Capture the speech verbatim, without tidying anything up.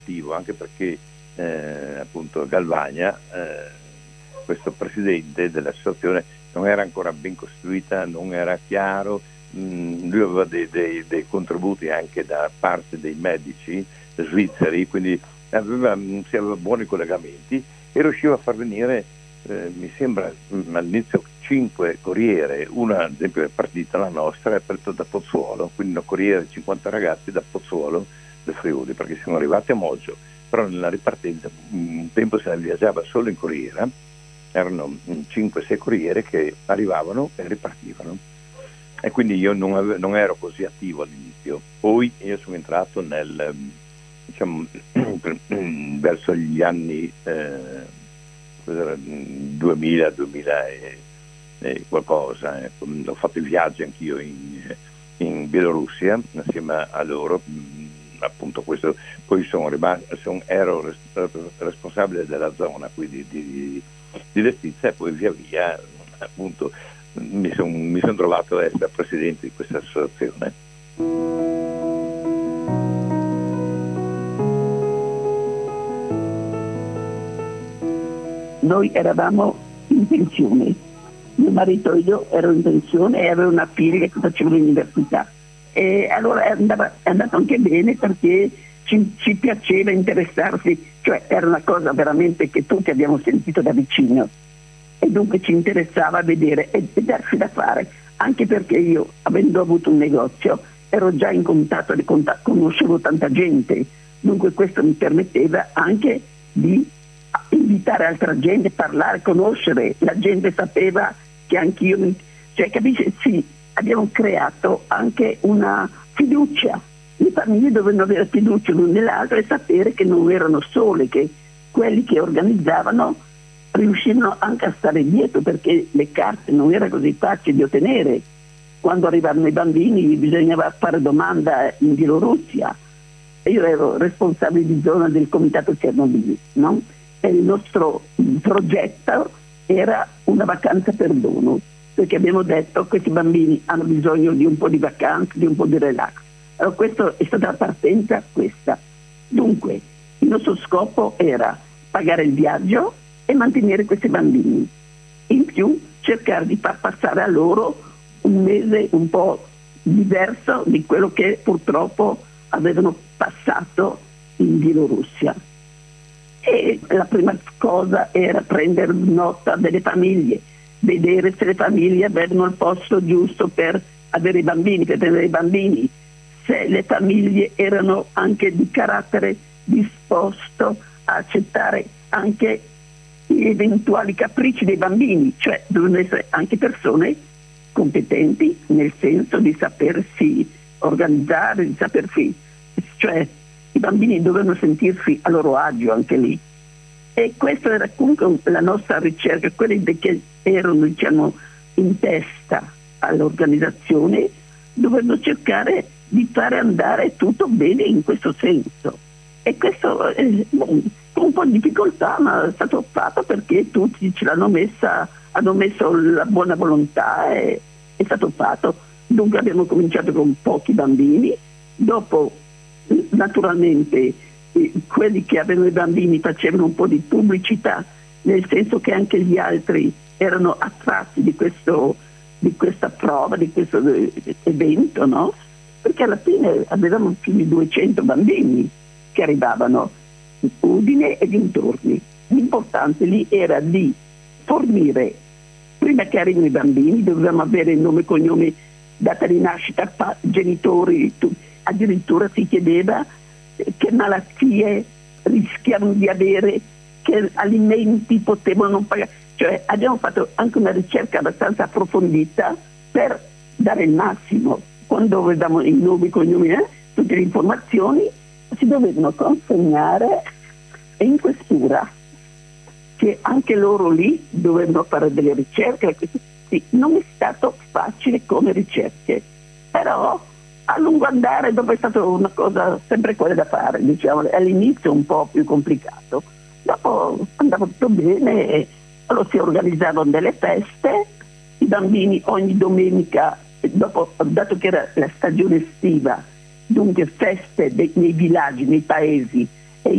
attivo, anche perché eh, appunto Galvagna, eh, questo presidente dell'associazione, non era ancora ben costruita, non era chiaro, mh, lui aveva dei, dei, dei contributi anche da parte dei medici svizzeri, quindi aveva, mh, si aveva buoni collegamenti e riusciva a far venire, eh, mi sembra mh, all'inizio cinque corriere, una ad esempio è partita la nostra, è partita da Pozzuolo, quindi una corriera di cinquanta ragazzi da Pozzuolo del Friuli, perché siamo arrivati a Moggio, però nella ripartenza un tempo se ne viaggiava solo in corriera, erano cinque sei corriere che arrivavano e ripartivano, e quindi io non, ave- non ero così attivo all'inizio. Poi io sono entrato nel, diciamo, verso gli anni eh, duemila duemila e, e qualcosa, eh. Ho fatto i viaggi anch'io in, in Bielorussia assieme a loro, appunto questo. Poi sono rimasto, son, ero res- responsabile della zona, quindi di, di di Lestizza, e poi via via appunto mi sono mi son trovato a essere presidente di questa associazione. Noi eravamo in pensione, mio marito e io ero in pensione e avevo una figlia che faceva l'università, e allora è, andava, è andato anche bene perché ci, ci piaceva interessarsi, cioè era una cosa veramente che tutti abbiamo sentito da vicino e dunque ci interessava vedere e, e darsi da fare, anche perché io, avendo avuto un negozio, ero già in contatto, di contatto conoscevo tanta gente, dunque questo mi permetteva anche di invitare altra gente, parlare, conoscere, la gente sapeva che anch'io, cioè capisci, sì, abbiamo creato anche una fiducia. Le famiglie dovevano avere fiducia l'una nell'altra e sapere che non erano sole, che quelli che organizzavano riuscivano anche a stare dietro, perché le carte non era così facile di ottenere. Quando arrivavano i bambini bisognava fare domanda in Bielorussia. Io ero responsabile di zona del comitato Chernobyl, no? E il nostro progetto era una vacanza perdono, perché abbiamo detto che questi bambini hanno bisogno di un po' di vacanza, di un po' di relax. Allora questa è stata la partenza questa. Dunque, il nostro scopo era pagare il viaggio e mantenere questi bambini. In più cercare di far passare a loro un mese un po' diverso di quello che purtroppo avevano passato in Bielorussia. E la prima cosa era prendere nota delle famiglie, vedere se le famiglie avevano il posto giusto per avere i bambini, per tenere i bambini, se le famiglie erano anche di carattere disposto a accettare anche gli eventuali capricci dei bambini, cioè dovevano essere anche persone competenti nel senso di sapersi organizzare, di sapersi, cioè i bambini dovevano sentirsi a loro agio anche lì. E questa era comunque la nostra ricerca, quelli che erano, diciamo, in testa all'organizzazione dovevano cercare di fare andare tutto bene in questo senso. E questo eh, bon, con un po' di difficoltà, ma è stato fatto perché tutti ce l'hanno messa, hanno messo la buona volontà e è stato fatto. Dunque abbiamo cominciato con pochi bambini, dopo naturalmente eh, quelli che avevano i bambini facevano un po' di pubblicità, nel senso che anche gli altri erano attratti di, questo, di questa prova, di questo eh, evento, no? Perché alla fine avevamo più di duecento bambini che arrivavano in Udine e dintorni. L'importante lì era di fornire, prima che arrivino i bambini, dovevamo avere il nome e cognome, data di nascita, pa- genitori, tu- addirittura si chiedeva che malattie rischiavano di avere, che alimenti potevano non pagare, cioè abbiamo fatto anche una ricerca abbastanza approfondita per dare il massimo. Quando avevamo i nomi, i cognomi, eh, tutte le informazioni si dovevano consegnare in questura, che anche loro lì dovevano fare delle ricerche. Sì, non è stato facile come ricerche, però a lungo andare dopo è stata una cosa sempre quella da fare, diciamo, all'inizio un po' più complicato, dopo andava tutto bene e allora si organizzavano delle feste, i bambini ogni domenica, dopo, dato che era la stagione estiva, dunque feste dei, nei villaggi, nei paesi,